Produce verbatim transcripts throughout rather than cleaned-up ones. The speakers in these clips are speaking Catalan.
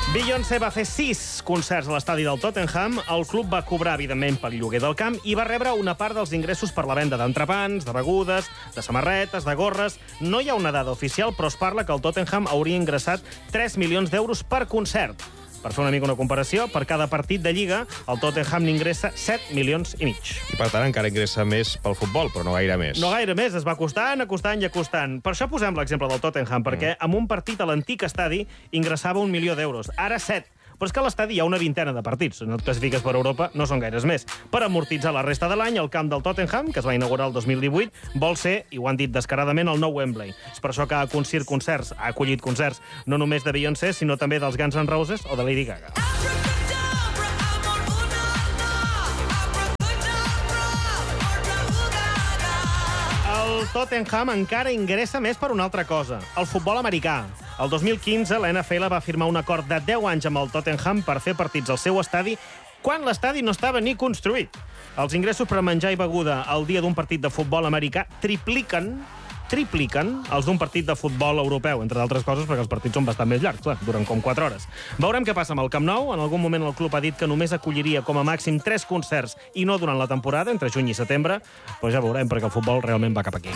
Beyoncé va fer sis concerts a l'estadi del Tottenham. El club va cobrar, evidentment, pel lloguer del camp i va rebre una part dels ingressos per la venda d'entrepans, de begudes, de samarretes, de gorres. No hi ha una dada oficial, però es parla que el Tottenham hauria ingressat tres milions d'euros per concert. Per fer una mica una comparació, per cada partit de Lliga, el Tottenham n'ingressa set milions i mig. I per tant encara ingressa més pel futbol, però no gaire més. No gaire més, es va costant, acostant i acostant. Per això posem l'exemple del Tottenham, perquè mm. amb un partit a l'antic estadi ingressava un milió d'euros. Ara set. Però és que a l'estadi hi ha una vintena de partits. No et classifiques per Europa, no són gaires més. Per amortitzar la resta de l'any, el camp del Tottenham, que es va inaugurar el dos mil divuit, vol ser, i ho han dit descaradament, el nou Wembley. És per això que ha acollit concerts, ha acollit concerts no només de Beyoncé, sinó també dels Guns N' Roses o de Lady Gaga. El Tottenham encara ingressa més per una altra cosa, el futbol americà. El dos mil quinze, la N F L va firmar un acord de deu anys amb el Tottenham per fer partits al seu estadi quan l'estadi no estava ni construït. Els ingressos per menjar i beguda al dia d'un partit de futbol americà tripliquen tripliquen els d'un partit de futbol europeu, entre d'altres coses perquè els partits són bastant més llargs, clar, duren com quatre hores. Veurem què passa amb el Camp Nou. En algun moment el club ha dit que només acolliria com a màxim tres concerts i no durant la temporada, entre juny i setembre, però ja veurem perquè el futbol realment va cap aquí.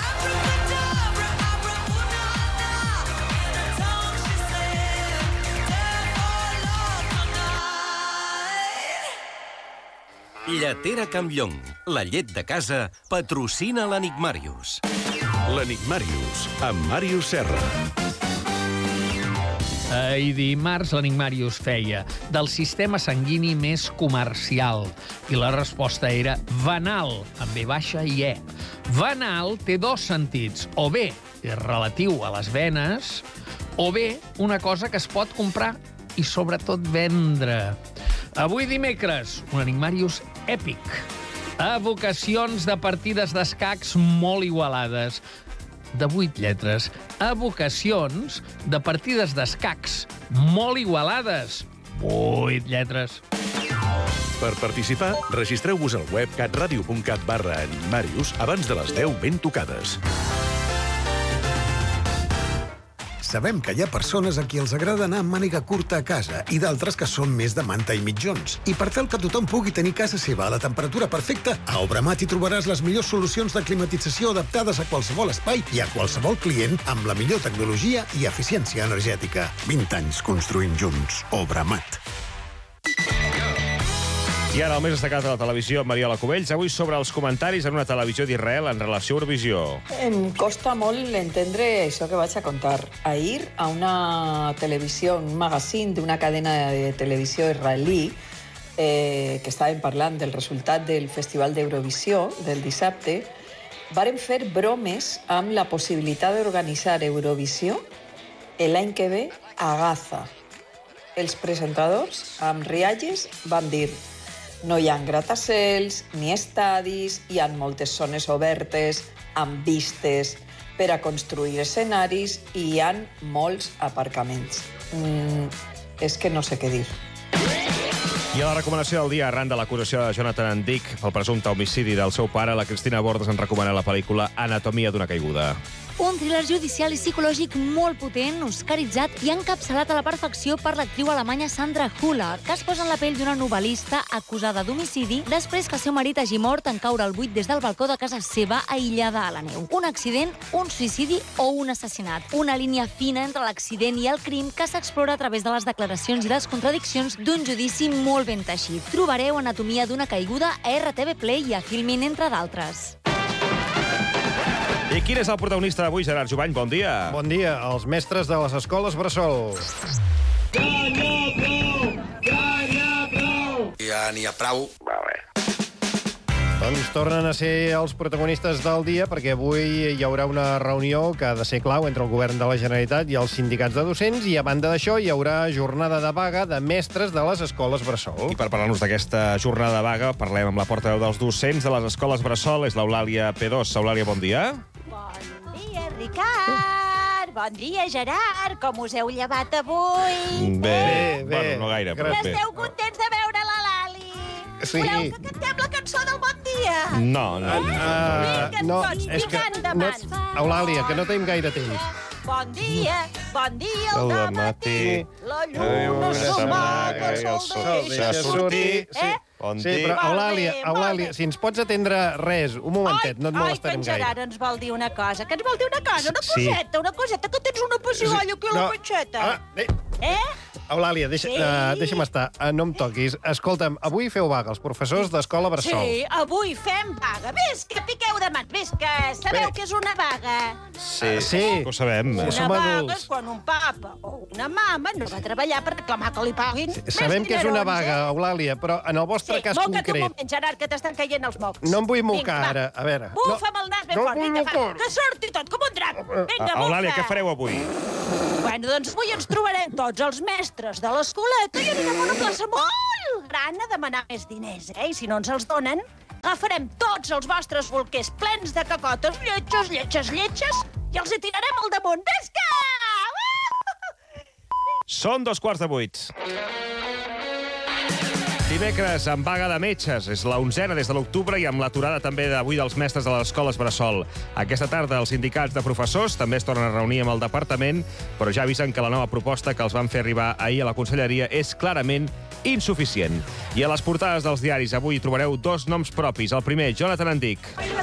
Lletera Campllong, la llet de casa, patrocina l'Enigmàrius. L'Enigmàrius, amb Màrius Serra. Ahir dimarts l'Enigmàrius feia del sistema sanguini més comercial i la resposta era venal, amb B baixa i E. Venal té dos sentits, o bé és relatiu a les venes, o bé una cosa que es pot comprar i sobretot vendre. Avui dimecres, un Enigmàrius èpic. Evocacions de partides d'escacs molt igualades. De vuit lletres. Evocacions de partides d'escacs molt igualades. Vuit lletres. Per participar, registreu-vos al web catradio.cat barra Enigmàrius abans de les deu ben tocades. Sabem que hi ha persones a qui els agrada anar amb màniga curta a casa i d'altres que són més de manta i mitjons. I per tal que tothom pugui tenir casa seva a la temperatura perfecta, a Obramat hi trobaràs les millors solucions de climatització adaptades a qualsevol espai i a qualsevol client amb la millor tecnologia i eficiència energètica. vint anys construint junts. Obramat. I ara el més destacat de la televisió, Mariola Cubells, avui sobre els comentaris en una televisió d'Israel en relació a Eurovisió. Em costa molt entendre això que vaig a contar. Ahir, a una televisió, un magazine d'una cadena de televisió israelí, eh, que estaven parlant del resultat del Festival d'Eurovisió del dissabte, varen fer bromes amb la possibilitat d'organitzar Eurovisió l'any que ve a Gaza. Els presentadors, amb rialles, van dir: no hi ha gratacels ni estadis, hi ha moltes zones obertes, amb vistes per a construir escenaris i hi ha molts aparcaments. Mm, és que no sé què dir. I a la recomanació del dia, arran de l'acusació de Jonathan Dick pel presumpte homicidi del seu pare, la Cristina Bordes ens recomana la pel·lícula Anatomia d'una caiguda. Un thriller judicial i psicològic molt potent, oscaritzat i encapçalat a la perfecció per l'actriu alemanya Sandra Hüller, que es posa en la pell d'una novel·lista acusada d'homicidi després que el seu marit hagi mort en caure al buit des del balcó de casa seva aïllada a la neu. Un accident, un suïcidi o un assassinat. Una línia fina entre l'accident i el crim que s'explora a través de les declaracions i les contradiccions d'un judici molt ben teixit. Trobareu Anatomia d'una caiguda a R T V Play i a Filmin, entre d'altres. I quin és el protagonista d'avui, Gerard Jubany? Bon dia. Bon dia. Els mestres de les escoles bressol. Ja n'hi ha prou! Ja n'hi ha prou! Ja n'hi ha prou. Va bé. Doncs tornen a ser els protagonistes del dia perquè avui hi haurà una reunió que ha de ser clau entre el govern de la Generalitat i els sindicats de docents i a banda d'això hi haurà jornada de vaga de mestres de les escoles bressol. I per parlar-nos d'aquesta jornada de vaga parlem amb la portaveu dels docents de les escoles bressol, és l'Eulàlia P dos. Eulàlia, bon dia. Bon dia, Ricard. Bon dia, Gerard. Com us heu llevat avui? Bé, bé. Bueno, no gaire, però bé. Esteu contents de veure la Lali? Sí. Voleu que cantem la cançó del Bon Dia? No, no. Uh, Vinga, no, doncs, és que vinga, endavant. no, Eulàlia, que no tenim gaire temps. Bon dia, Bon dia El al dematí, dematí, la lluna s'amaga, el sol deixa sortir. Eh? Bon Sí, dia. però, Eulàlia, Molt bé, Eulàlia, molt bé. si ens pots atendre res, un momentet, no et Ai, que molestarem en gaire. Gerard ens vol dir una cosa. Que ens vol dir una cosa, una Sí. coseta, una coseta, que tens una pessigalla aquí a la No. panxeta. Ah, eh, Eh? Eulàlia, deixa, Sí. uh, deixa'm estar, uh, no em toquis. Escolta'm, avui feu vaga els professors d'escola Bressol. Sí, avui fem vaga. Ves que piqueu de mans, ves que sabeu Bé. que és una vaga. Sí, Sí. ho sabem. Una som vaga adults. és quan un papa o una mama no va treballar per reclamar que li paguin més Sabem que és una dinerons, vaga, Eulàlia, però en el Eh? vostre Sí, cas moca't un concret... moment, Gerard, que t'estan caient els mocs. No em vull Vinga, mocar va. ara, a veure. Bufa'm el nas ben no fort, vull vinga, va, mocar. que surti tot, com un drap. Vinga, bufa. Eulàlia, què fareu avui? Bueno, doncs avui ens trobarem tots els mestres de l'escoleta i anirem a una plaça molt gran a demanar més diners, eh? I si no ens els donen, agafarem tots els vostres bolquers plens de cacotes, lletges, lletges, lletges, i els hi tirarem al damunt. Visca! Són dos quarts de vuit. Dimecres, amb vaga de metges. És la onzena des de l'octubre i amb l'aturada també d'avui dels mestres de les escoles Bressol. Aquesta tarda, els sindicats de professors també es tornen a reunir amb el departament, però ja avisen que la nova proposta que els van fer arribar ahir a la conselleria és clarament insuficient. I a les portades dels diaris avui trobareu dos noms propis. El primer, Jonathan Andic.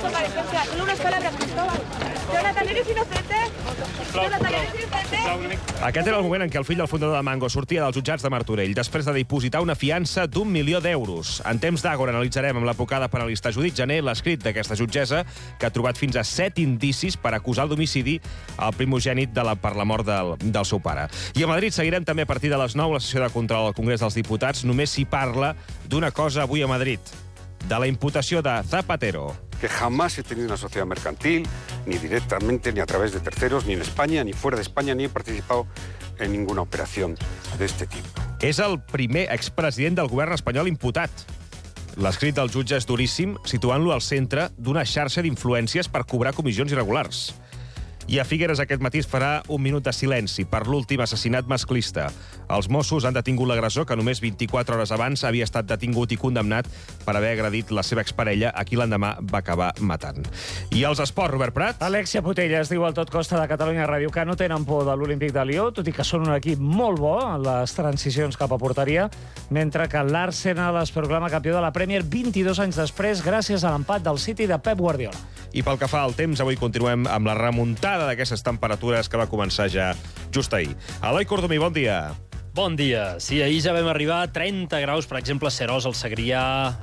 Unas palabras, Cristóbal. Jonathan, eres inocente. Jonathan, eres inocente. Aquest era el moment en què el fill del fundador de Mango sortia dels jutjats de Martorell després de dipositar una fiança d'un milió d'euros. En temps d'Àgora analitzarem amb l'advocada penalista Judit Jané l'escrit d'aquesta jutgessa que ha trobat fins a set indicis per acusar el d'homicidi al primogènit de la, per la mort del, del seu pare. I a Madrid seguirem també a partir de les nou la sessió de control al Congrés dels Diputats. Només s'hi parla d'una cosa avui a Madrid, de la imputació de Zapatero. Que jamás he tenido una sociedad mercantil, ni directamente, ni a través de terceros, ni en España, ni fuera de España, ni he participado en ninguna operación de este tipo. És el primer expresident del govern espanyol imputat. L'escrit del jutge és duríssim, situant-lo al centre d'una xarxa d'influències per cobrar comissions irregulars. I a Figueres aquest matí es farà un minut de silenci per l'últim assassinat masclista. Els Mossos han detingut l'agressor que només vint-i-quatre hores abans havia estat detingut i condemnat per haver agredit la seva exparella, a qui l'endemà va acabar matant. I els esports, Robert Prat? Alexia Putellas diu al Tot Costa de Catalunya Ràdio que no tenen por de l'Olímpic de Lió, tot i que són un equip molt bo en les transicions cap a porteria, mentre que l'Arsenal es proclama campió de la Premier vint-i-dos anys després gràcies a l'empat del City de Pep Guardiola. I pel que fa al temps, avui continuem amb la remuntada d'aquestes temperatures que va començar ja just ahir. Eloi Cordomí, bon dia. Bon dia. Sí, ahir ja vam arribar a trenta graus, per exemple, a Serós, al Segrià,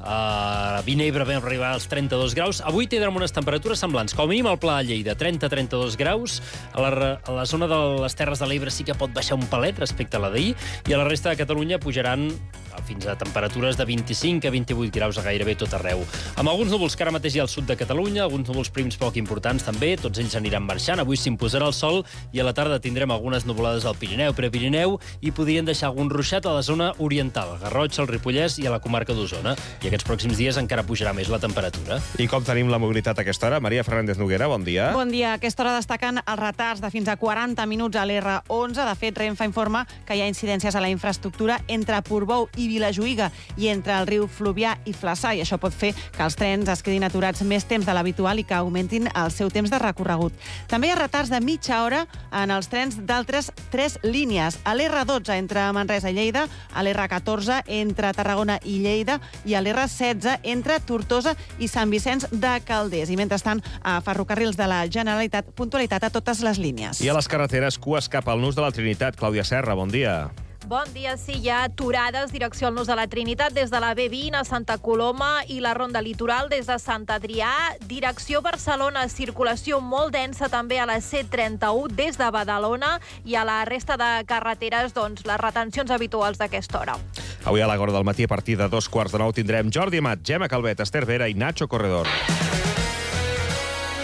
a Vinebre vam arribar als trenta-dos graus. Avui tindrem unes temperatures semblants. Com a mínim al Pla de Lleida, trenta a trenta-dos graus. A la, a la zona de les Terres de l'Ebre sí que pot baixar un palet respecte a la d'ahir, i a la resta de Catalunya pujaran fins a temperatures de vint-i-cinc a vint-i-vuit graus a gairebé tot arreu. Amb alguns núvols que ara mateix hi ha al sud de Catalunya, alguns núvols prims poc importants també, tots ells aniran marxant. Avui s'imposarà el sol i a la tarda tindrem algunes nuvolades al Pirineu, Prepirineu, i podrien deixar algun ruixat a la zona oriental, Garrotxa, el Ripollès i a la comarca d'Osona. I aquests pròxims dies encara pujarà més la temperatura. I com tenim la mobilitat a aquesta hora? Maria Fernández Noguera, bon dia. Bon dia. A aquesta hora destaquen els retards de fins a quaranta minuts a l'R onze. De fet, Renfe informa que hi ha incidències a la infraestructura entre Portbou i Vilajuïga i entre el riu Fluvià i Flaçà, i això pot fer que els trens es quedin aturats més temps de l'habitual i que augmentin el seu temps de recorregut. També hi ha retards de mitja hora en els trens d'altres tres línies. A l'R dotze entre Manresa i Lleida, a l'R catorze entre Tarragona i Lleida i a l'R setze entre Tortosa i Sant Vicenç de Calders. I mentrestant, a Ferrocarrils de la Generalitat, puntualitat a totes les línies. I a les carreteres, cues cap al Nus de la Trinitat. Clàudia Serra, bon dia. Bon dia, sí, hi ha aturades direcció al Nus de la Trinitat des de la B vint a Santa Coloma i la Ronda Litoral des de Sant Adrià, direcció Barcelona, circulació molt densa també a la C trenta-u des de Badalona, i a la resta de carreteres, doncs, les retencions habituals d'aquesta hora. Avui a l'Agora del matí, a partir de dos quarts de nou, tindrem Jordi Amat, Gemma Calvet, Esther Vera i Nacho Corredor.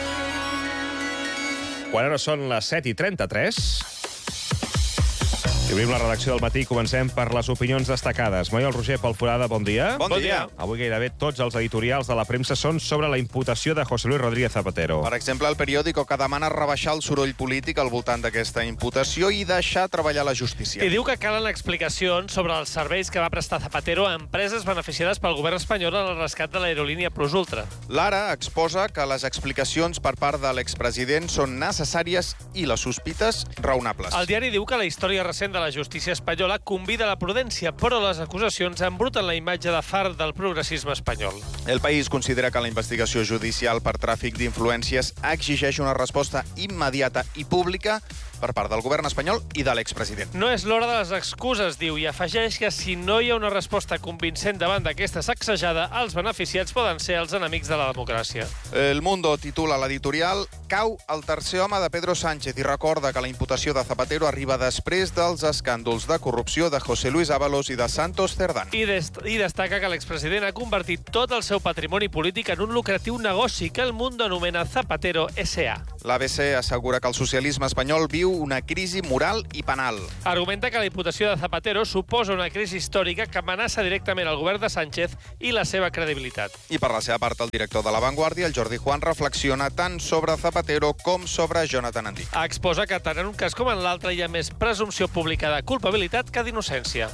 Quan ara són les set i trenta-tres... I obrim la redacció del matí i comencem per les opinions destacades. Maiol Roger, Pol Forada, bon dia. Bon dia. Avui gairebé tots els editorials de la premsa són sobre la imputació de José Luis Rodríguez Zapatero. Per exemple, el periòdico que demana rebaixar el soroll polític al voltant d'aquesta imputació i deixar treballar la justícia. I diu que calen explicacions sobre els serveis que va prestar Zapatero a empreses beneficiades pel govern espanyol en el rescat de l'aerolínia Plus Ultra. L'Ara exposa que les explicacions per part de l'expresident són necessàries i les sospites raonables. El diari diu que la història recent de la justícia espanyola convida a la prudència, però les acusacions embruten la imatge de far del progressisme espanyol. El País considera que la investigació judicial per tràfic d'influències exigeix una resposta immediata i pública per part del govern espanyol i de l'expresident. No és l'hora de les excuses, diu, i afegeix que si no hi ha una resposta convincent davant d'aquesta sacsejada, els beneficiats poden ser els enemics de la democràcia. El Mundo titula l'editorial «Cau el tercer home de Pedro Sánchez» i recorda que la imputació de Zapatero arriba després dels escàndols de corrupció de José Luis Ábalos i de Santos Cerdán. I, dest I destaca que l'expresident ha convertit tot el seu patrimoni polític en un lucratiu negoci que el Mundo anomena Zapatero S A. L'A B C assegura que el socialisme espanyol viu una crisi moral i penal. Argumenta que la imputació de Zapatero suposa una crisi històrica que amenaça directament el govern de Sánchez i la seva credibilitat. I per la seva part, el director de La Vanguardia, el Jordi Juan, reflexiona tant sobre Zapatero com sobre Jonathan Andic. Exposa que tant en un cas com en l'altre hi ha més presumpció pública de culpabilitat que d'innocència.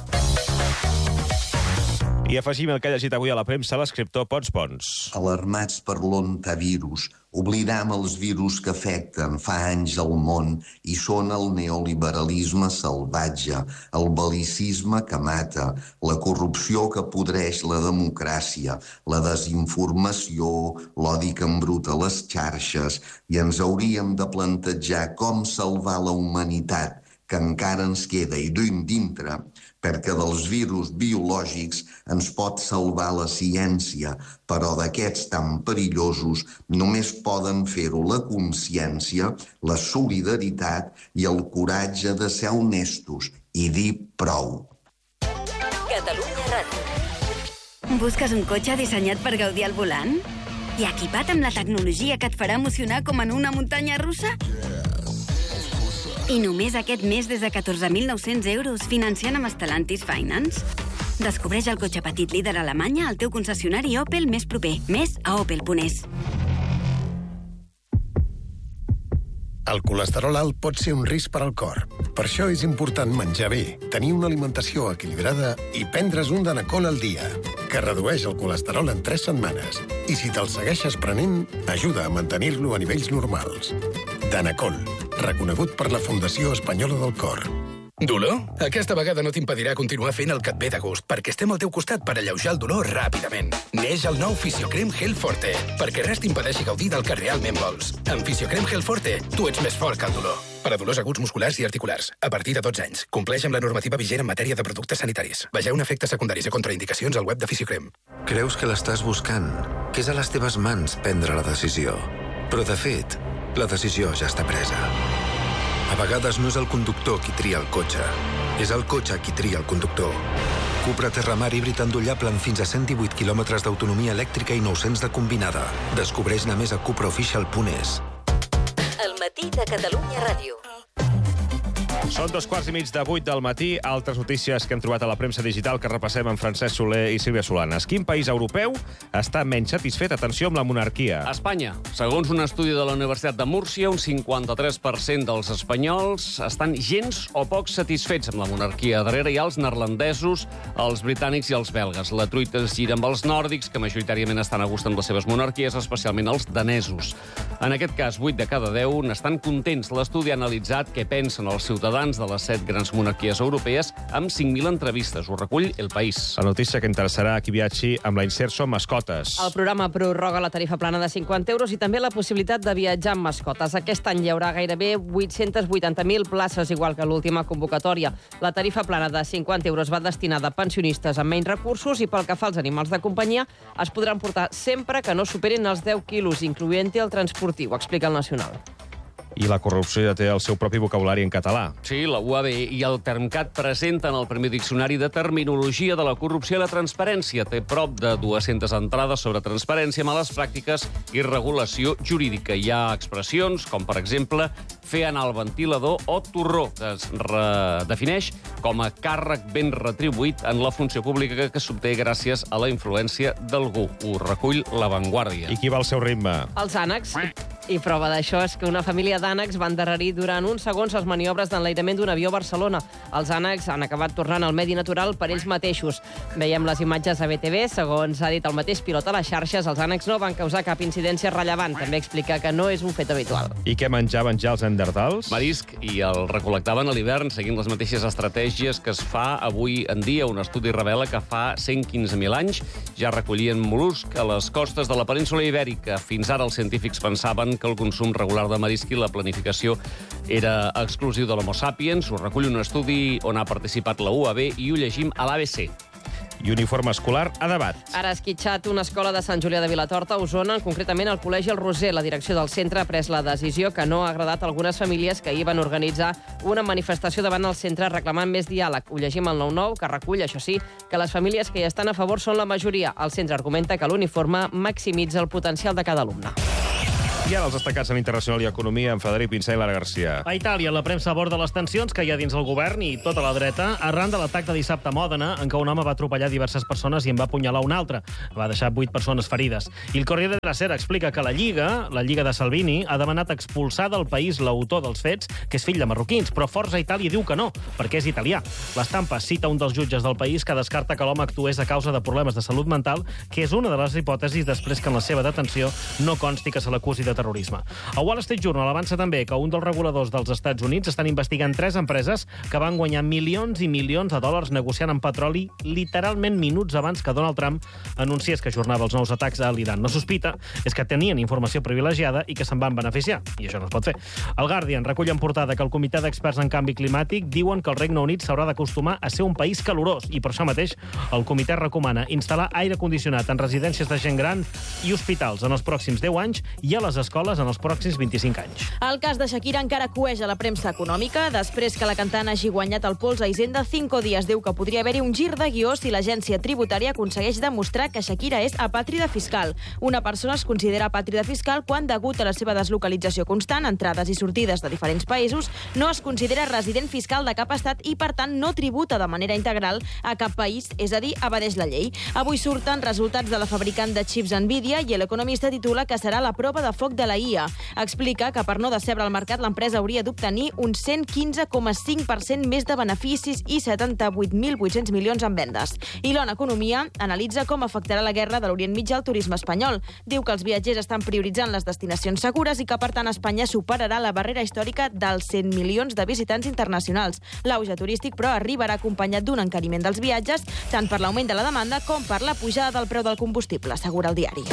I afegim el que ha llegit avui a la premsa l'escriptor Pons Pons. Alarmats per l'ontavirus, oblidam els virus que afecten fa anys al món i són el neoliberalisme salvatge, el bel·licisme que mata, la corrupció que podreix la democràcia, la desinformació, l'odi que embruta les xarxes, i ens hauríem de plantejar com salvar la humanitat, que encara ens queda i duim dintre, perquè dels virus biològics ens pot salvar la ciència, però d'aquests tan perillosos només poden fer-ho la consciència, la solidaritat i el coratge de ser honestos i dir prou. Catalunya Ràdio. Busques un cotxe dissenyat per gaudir al volant? I equipat amb la tecnologia que et farà emocionar com en una muntanya russa? I només aquest mes des de catorze mil nou-cents euros financiant amb Stellantis Finance. Descobreix el cotxe petit líder a Alemanya al teu concessionari Opel més proper. Més a opel punt es. El colesterol alt pot ser un risc per al cor. Per això és important menjar bé, tenir una alimentació equilibrada i prendre's un Danacol al dia, que redueix el colesterol en tres setmanes. I si te'l segueixes prenent, ajuda a mantenir-lo a nivells normals. Danacol, reconegut per la Fundació Espanyola del Cor. Dolor? Aquesta vegada no t'impedirà continuar fent el que et ve de gust, perquè estem al teu costat per alleujar el dolor ràpidament. Neix el nou Fisiocrem Gel Forte, perquè res t'impedeixi gaudir del que realment vols. Amb Fisiocrem Gel Forte, tu ets més fort que el dolor. Per a dolors aguts musculars i articulars, a partir de dotze anys. Compleix amb la normativa vigent en matèria de productes sanitaris. Vegeu efectes secundaris i contraindicacions al web de Fisiocrem. Creus que l'estàs buscant, que és a les teves mans prendre la decisió. Però, de fet, la decisió ja està presa. A vegades no és el conductor qui tria el cotxe, és el cotxe qui tria el conductor. Cupra Terramar híbrid endollable amb fins a cent divuit quilòmetres d'autonomia elèctrica i nou-cents de combinada. Descobreix-ne més a cupra oficial punt es. El matí de Catalunya Ràdio. Són dos quarts i mig de vuit del matí. Altres notícies que hem trobat a la premsa digital que repassem amb Francesc Soler i Sílvia Solanes. Quin país europeu està menys satisfet, atenció, amb la monarquia? Espanya. Segons un estudi de la Universitat de Múrcia, un cinquanta-tres per cent dels espanyols estan gens o poc satisfets amb la monarquia. Darrere hi ha els neerlandesos, els britànics i els belgues. La truita es gira amb els nòrdics, que majoritàriament estan a gust amb les seves monarquies, especialment els danesos. En aquest cas, vuit de cada deu n'estan contents. L'estudi ha analitzat què pensen els ciutadans de les set grans monarquies europees amb cinc mil entrevistes. Ho recull El País. La notícia que interessarà a qui viatgi amb la Inserso Mascotes. El programa prorroga la tarifa plana de cinquanta euros i també la possibilitat de viatjar amb mascotes. Aquest any hi haurà gairebé vuit-cents vuitanta mil places, igual que l'última convocatòria. La tarifa plana de cinquanta euros va destinada a pensionistes amb menys recursos i pel que fa als animals de companyia es podran portar sempre que no superin els deu quilos, incloent-hi el transportiu, explica el Nacional. I la corrupció ja té el seu propi vocabulari en català. Sí, la U A B i el Termcat presenten el primer diccionari de terminologia de la corrupció i la transparència. Té prop de dues-centes entrades sobre transparència, males pràctiques i regulació jurídica. Hi ha expressions com, per exemple, fer anar el ventilador o torró, que es defineix com a càrrec ben retribuït en la funció pública que s'obté gràcies a la influència d'algú. Ho recull La Vanguardia. I qui va al seu ritme? Els ànecs. I prova d'això és que una família d'ànecs va endarrerir durant uns segons les maniobres d'enlairament d'un avió a Barcelona. Els ànecs han acabat tornant al medi natural per ells mateixos. Veiem les imatges a B T V. Segons ha dit el mateix pilot a les xarxes, els ànecs no van causar cap incidència rellevant. També explica que no és un fet habitual. I què menjaven ja els neandertals? Marisc, i el recol·lectaven a l'hivern seguint les mateixes estratègies que es fa avui en dia. Un estudi revela que fa cent quinze mil anys ja recollien mol·lusc a les costes de la península Ibèrica. Fins ara els científics pensaven que el consum regular de marisc i la planificació era exclusiu de l'Homo sapiens. Ho recull un estudi on ha participat la U A B i ho llegim a l'A B C. I uniforme escolar a debat. Ara ha esquitxat una escola de Sant Julià de Vilatorta, a Osona, concretament al Col·legi El Roser. La direcció del centre ha pres la decisió que no ha agradat a algunes famílies que ahir van organitzar una manifestació davant el centre reclamant més diàleg. Ho llegim al nou nou, que recull, això sí, que les famílies que hi estan a favor són la majoria. El centre argumenta que l'uniforme maximitza el potencial de cada alumne. I ara els destacats en Internacional i Economia amb Frederic Pinsà i Lara Garcia. A Itàlia, la premsa aborda les tensions que hi ha dins el govern i tota la dreta arran de l'atac de dissabte a Mòdena, en què un home va atropellar diverses persones i en va apunyalar una altra. Va deixar vuit persones ferides. I el Corriere della Sera explica que la Lliga, la Lliga de Salvini, ha demanat expulsar del país l'autor dels fets, que és fill de marroquins, però Forza Itàlia diu que no, perquè és italià. L'Estampa cita un dels jutges del país que descarta que l'home actués a causa de problemes de salut mental, que és una de les hipòtesis després que en la seva detenció no consti que se l'acusi de terrorisme. A Wall Street Journal avança també que un dels reguladors dels Estats Units estan investigant tres empreses que van guanyar milions i milions de dòlars negociant amb petroli literalment minuts abans que Donald Trump anunciés que ajornava els nous atacs a l'Iran. No sospita és que tenien informació privilegiada i que se'n van beneficiar, i això no es pot fer. El Guardian recull en portada que el Comitè d'Experts en Canvi Climàtic diuen que el Regne Unit s'haurà d'acostumar a ser un país calorós i per això mateix el comitè recomana instal·lar aire condicionat en residències de gent gran i hospitals en els pròxims deu anys i a les escoles en els pròxims vint-i-cinc anys. El cas de Shakira encara cueja la premsa econòmica. Després que la cantant hagi guanyat el pols a Hisenda, Cinco Días diu que podria haver-hi un gir de guió si l'agència tributària aconsegueix demostrar que Shakira és apàtrida fiscal. Una persona es considera apàtrida fiscal quan, degut a la seva deslocalització constant, entrades i sortides de diferents països, no es considera resident fiscal de cap estat i, per tant, no tributa de manera integral a cap país, és a dir, evadeix la llei. Avui surten resultats de la fabricant de xips Nvidia i l'Economista titula que serà la prova de foc de la I A. Explica que per no decebre el mercat l'empresa hauria d'obtenir un cent quinze coma cinc per cent més de beneficis i setanta-vuit mil vuit-cents milions en vendes. I l'O N Economia analitza com afectarà la guerra de l'Orient Mitjà al turisme espanyol. Diu que els viatgers estan prioritzant les destinacions segures i que, per tant, Espanya superarà la barrera històrica dels cent milions de visitants internacionals. L'auge turístic, però, arribarà acompanyat d'un encariment dels viatges, tant per l'augment de la demanda com per la pujada del preu del combustible, assegura el diari.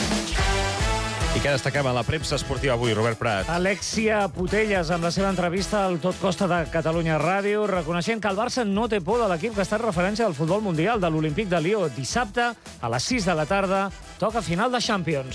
I què destacem a la premsa esportiva avui, Robert Prat? Alexia Putelles, amb la seva entrevista al Tot Costa de Catalunya Ràdio, reconeixent que el Barça no té por de l'equip que ha estat referència al futbol mundial, de l'Olímpic de Lió. Dissabte, a les sis de la tarda, toca final de Champions.